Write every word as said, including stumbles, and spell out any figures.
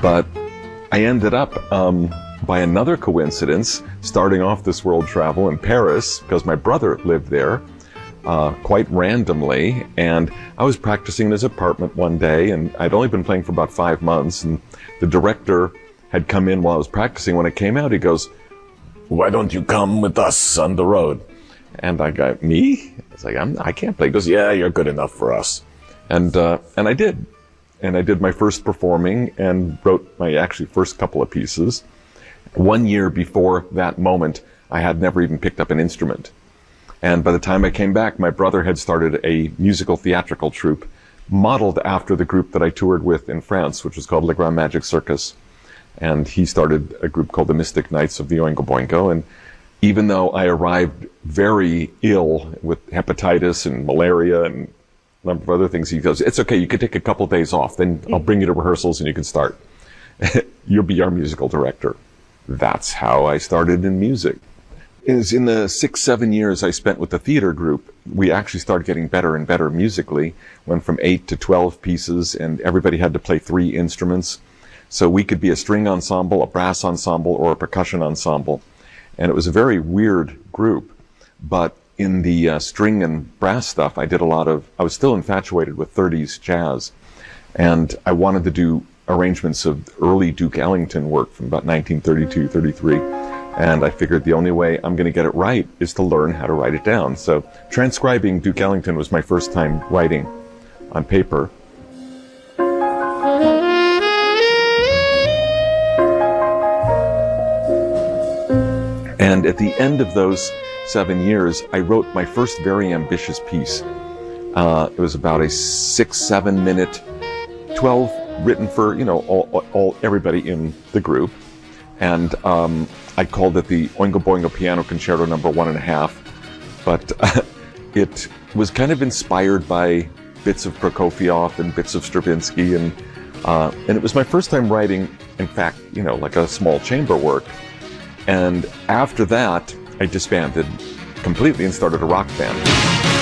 But I ended up, um, by another coincidence, starting off this world travel in Paris, because my brother lived there, uh, quite randomly, and I was practicing in his apartment one day, and I'd only been playing for about five months, and the director had come in while I was practicing. When I came out, he goes, "Why don't you come with us on the road?" And I go, "Me?" I was like, I'm, I can't play. He goes, "Yeah, you're good enough for us." And, uh, and I did. And I did my first performing and wrote my actually first couple of pieces. One year before that moment, I had never even picked up an instrument. And by the time I came back, my brother had started a musical theatrical troupe modeled after the group that I toured with in France, which was called Le Grand Magic Circus. And he started a group called the Mystic Knights of the Oingo Boingo. And even though I arrived very ill with hepatitis and malaria and a number of other things, he goes, "It's okay, you can take a couple of days off, then I'll bring you to rehearsals and you can start. You'll be our musical director." That's how I started in music. Is in the six, seven years I spent with the theater group, we actually started getting better and better musically. Went from eight to twelve pieces, and everybody had to play three instruments. So we could be a string ensemble, a brass ensemble, or a percussion ensemble. And it was a very weird group. But in the uh, string and brass stuff, I did a lot of, I was still infatuated with thirties jazz. And I wanted to do arrangements of early Duke Ellington work from about nineteen thirty-two, thirty-three. And I figured the only way I'm going to get it right is to learn how to write it down. So transcribing Duke Ellington was my first time writing on paper. And at the end of those seven years, I wrote my first very ambitious piece. Uh, it was about a six, seven minute, twelve written for, you know, all, all everybody in the group. And um, I called it the Oingo Boingo Piano Concerto number one and a half. But uh, it was kind of inspired by bits of Prokofiev and bits of Stravinsky. And, uh, and it was my first time writing, in fact, you know, like a small chamber work. And after that, I disbanded completely and started a rock band.